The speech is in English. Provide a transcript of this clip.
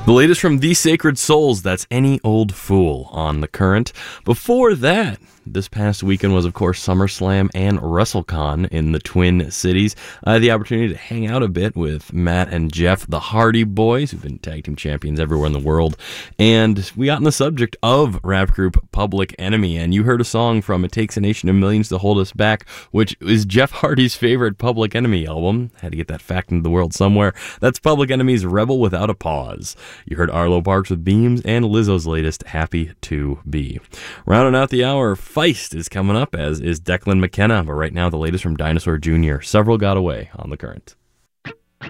The latest from The Sacred Souls, that's Any Old Fool on The Current. Before that, this past weekend was, of course, SummerSlam and WrestleCon in the Twin Cities. I had the opportunity to hang out a bit with Matt and Jeff, the Hardy Boys, who've been tag team champions everywhere in the world. And we got on the subject of rap group Public Enemy. And you heard a song from It Takes a Nation of Millions to Hold Us Back, which is Jeff Hardy's favorite Public Enemy album. Had to get that fact into the world somewhere. That's Public Enemy's Rebel Without a Pause. You heard Arlo Parks with Beams and Lizzo's latest, Happy to Be. Rounding out the hour, Feist is coming up, as is Declan McKenna, but right now the latest from Dinosaur Jr. Several got away on The Current.